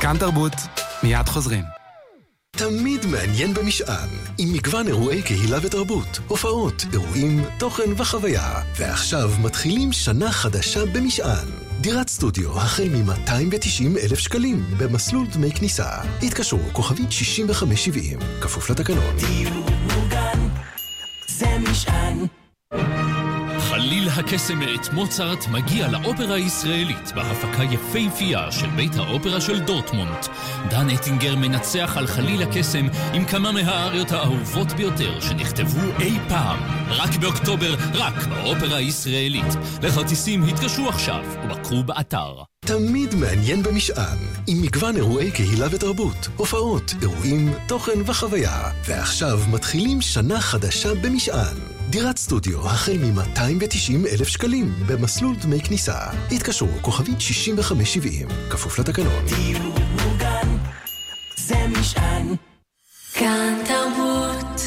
כאן תרבות, מיד חוזרים. תמיד מעניין במשען, עם מגוון אירועי קהילה ותרבות, הופעות, אירועים, תוכן וחוויה. ועכשיו מתחילים שנה חדשה במשען. דירת סטודיו החל מ-290,000 שקלים במסלול דמי כניסה. התקשרו כוכבית 6570, כפוף לתקנון. דיור מוגן, זה משען. חליל הקסם מאת מוצרט מגיע לאופרה הישראלית בהפקה יפהפייה של בית האופרה של דורטמונד. דן אטינגר מנצח על חליל הקסם עם כמה מהאריות האהובות ביותר שנכתבו אי פעם. רק באוקטובר, רק באופרה הישראלית. לכרטיסים התקשרו עכשיו ובקרו באתר. תמיד מעניין במשען, עם מגוון אירועי קהילה ותרבות, הופעות, אירועים, תוכן וחוויה. ועכשיו מתחילים שנה חדשה במשען. דירת סטודיו החל מ-290,000 שקלים במסלול דמי כניסה. התקשרו כוכבית 6570, כפוף לתקנון. דיור מוגן, זה משען. כאן תרבות.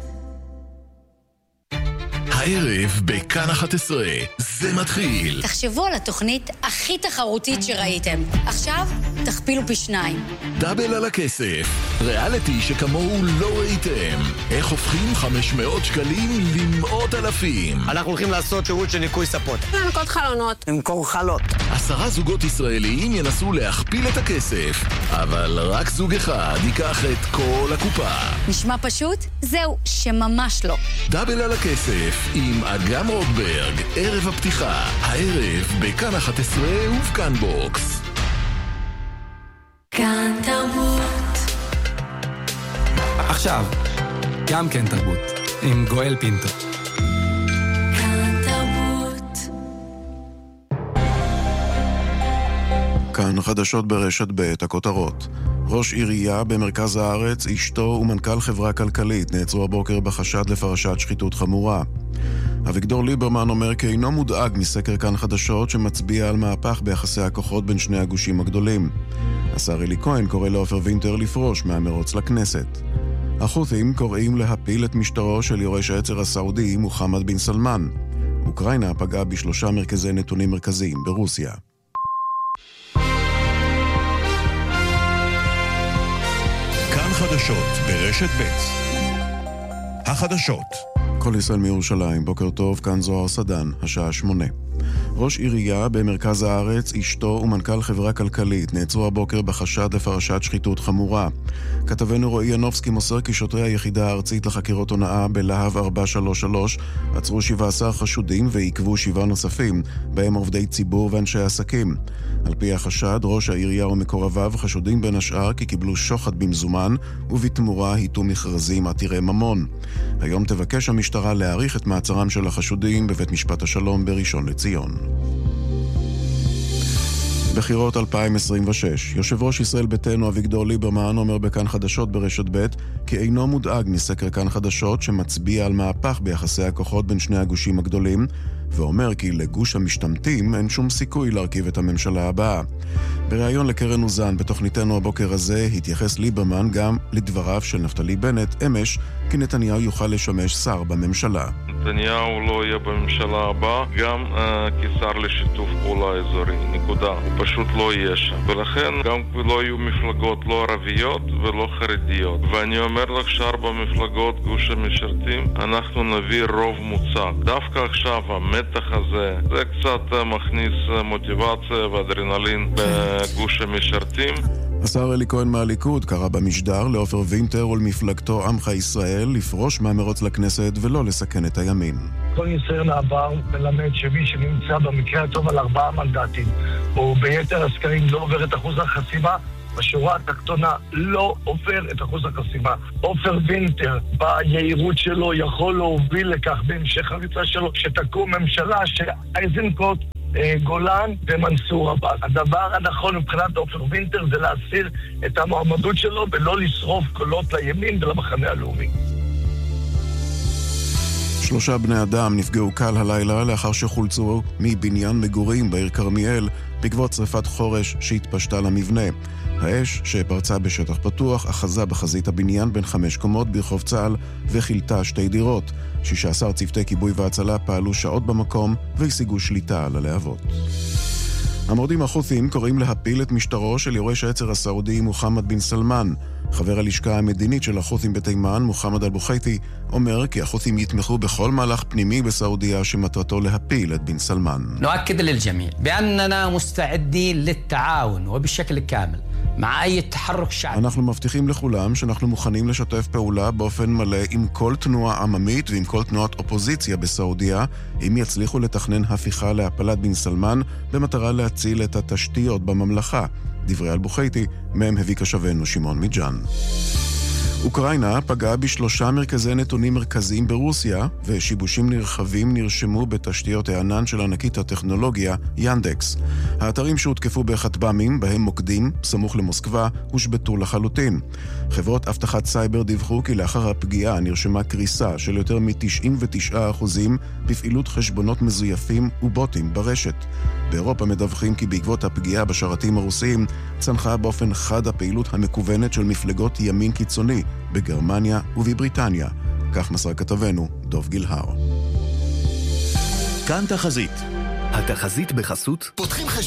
הערב בכאן 11 זה מתחיל. תחשבו על התוכנית הכי תחרותית שראיתם. עכשיו תכפילו פי 2. דאבל על הכסף, ריאליטי שכמוהו לא ראיתם. איך הופכים 500 שקלים למאות אלפים. אנחנו הולכים לעשות שירות של ניקוי ספות. לנקות חלונות. למכור חלות. 10 זוגות ישראלים ינסו להכפיל את הכסף, אבל רק זוג אחד ייקח את כל הקופה. נשמע פשוט? זהו, שממש לא. דאבל על הכסף עם אגם רוטברג, ערב הפתיחה, הערב בכאן 11 ובכאן בוקס. כאן תרבות. עכשיו, גם כן תרבות, עם גואל פינטו. כאן תרבות. כאן חדשות ברשת ב' הכותרות. ראש עירייה במרכז הארץ, אשתו ומנכ"ל חברה כלכלית נעצרו הבוקר בחשד לפרשת שחיתות חמורה. אביגדור ליברמן אומר כי אינו מודאג מסקר כאן חדשות שמצביע על מהפך ביחסי הכוחות בין שני הגושים הגדולים. השר אלי כהן קורא לעופר וינטר לפרוש מהמרוץ לכנסת. החות'ים קוראים להפיל את משטרו של יורש העצר הסעודי מוחמד בן סלמן. אוקראינה פגעה ב3 מרכזי נתונים מרכזיים ברוסיה. כאן חדשות ברשת ב' החדשות. כל ישראל מירושלים, בוקר טוב, כאן זוהר סדן, השעה 8. ראש עירייה במרכז הארץ, אשתו ומנכ"ל חברה כלכלית נעצרו הבוקר בחשד לפרשת שחיתות חמורה. כתבנו רועי ינובסקי מוסר כי שוטרי היחידה הארצית לחקירות הונאה בלהב 433 עצרו 17 חשודים ועיכבו 7 נוספים, בהם עובדי ציבור ואנשי עסקים. על פי החשד, ראש העירייה ומקורביו חשודים בין השאר כי קיבלו שוחד במזומן ובתמורה היתו מכרזים עתירי ממון. היום תבקש המשטרה להאריך את מעצרם של החשודים בבית משפט השלום בראשון לציון. בחירות 2026. יושב ראש ישראל ביתנו אביגדור ליברמן אומר בכאן חדשות ברשת ב' כי אינו מודאג מסקר כאן חדשות שמצביע על מהפך ביחסי הכוחות בין שני הגושים הגדולים, ואומר כי לגוש המשתמטים אין שום סיכוי להרכיב את הממשלה הבאה. בריאיון לקרן אוזן בתוכניתנו הבוקר הזה התייחס ליברמן גם לדבריו של נפתלי בנט אמש כי נתניהו יוכל לשמש שר בממשלה. נתניהו לא יהיה בממשלה הבאה גם כשר לשיתוף פעולה אזורי, נקודה. הוא פשוט לא יהיה שם. ולכן גם לא יהיו מפלגות לא ערביות ולא חרדיות. ואני אומר לך ש4 מפלגות גוש המשרתים אנחנו נביא רוב מוצק. דווקא עכשיו המתח הזה זה קצת מכניס מוטיבציה ואדרנלין בגוש המשרתים. השר אלי כהן מהליכוד קרא במשדר לעופר וינטר ולמפלגתו עמך ישראל לפרוש מהמרוץ לכנסת ולא לסכן את הימין. כל ניסיון העבר מלמד שמי שנמצא במקרה הטוב על 4 מנדטים או ביתר הסקרים לא עובר את אחוז החסימה, בשורה התחתונה לא עובר את אחוז החסימה. עופר וינטר ביעירות שלו יכול להוביל לכך בהמשך הריצה שלו שתקום ממשלה שאיזנקוט, גולן ומנסור עבאס. הדבר הנכון מבחינת עופר וינטר זה להסיר את המועמדות שלו ולא לשרוף קולות לימין ולמחנה הלאומי. 3 בני אדם נפגעו קל הלילה לאחר שחולצו מבניין מגורים בעיר כרמיאל בעקבות שריפת חורש שהתפשטה למבנה. האש שפרצה בשטח פתוח אחזה בחזית הבניין בין 5 קומות ברחוב צהל וחילתה 2 דירות. 16 צוותי כיבוי והצלה פעלו שעות במקום והשיגו שליטה על הלהבות. המורדים החות'ים קוראים להפיל את משטרו של יורש העצר הסעודי מוחמד בן סלמן. חבר הלשכה המדינית של החות'ים בתימן, מוחמד אל-בוכייתי, אומר כי החות'ים יתמכו בכל מהלך פנימי בסעודיה שמטרתו להפיל את בן סלמן. نؤكد للجميع بأننا مستعدين للتعاون وبشكل كامل مع أي تحرك شعبي. אנחנו מבטיחים לכולם שאנחנו מוכנים לשתף פעולה באופן מלא עם כל תנועה עממית ועם כל תנועת אופוזיציה בסעודיה, אם יצליחו לתכנן הפיכה להפלת בן סלמן במטרה להציל את התשתיות בממלכה. דברי אל-בוכייתי, מהם הביא כשבנו שמעון מג'אן. אוקראינה פגעה ב3 מרכזי נתונים מרכזיים ברוסיה, ושיבושים נרחבים נרשמו בתשתיות הענן של ענקית הטכנולוגיה ינדקס. האתרים שהותקפו בכטב"מים, בהם מוקדים, סמוך למוסקבה, הושבתו לחלוטין. חברות אבטחת סייבר דיווחו כי לאחר הפגיעה נרשמה קריסה של יותר מ-99% בפעילות חשבונות מזויפים ובוטים ברשת. באירופה מדווחים כי בעקבות הפגיעה בשרתים הרוסיים צנחה באופן חד הפעילות המקוונת של מפלגות ימין קיצוני בגרמניה ובבריטניה. כך מסר כתבנו דוב גילהר. כאן תחזית. התחזית בחסות פותחים